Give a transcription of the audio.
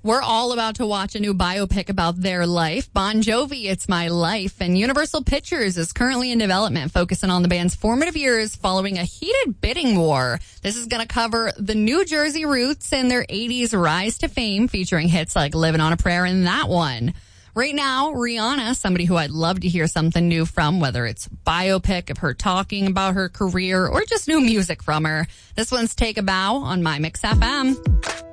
We're all about to watch a new biopic about their life. Bon Jovi, It's My Life, and Universal Pictures is currently in development, focusing on the band's formative years following a heated bidding war. This is going to cover the New Jersey roots and their 80s rise to fame, featuring hits like Living on a Prayer and That One. Right now, Rihanna, somebody who I'd love to hear something new from, whether it's biopic of her talking about her career or just new music from her. This one's Take a Bow on My Mix FM.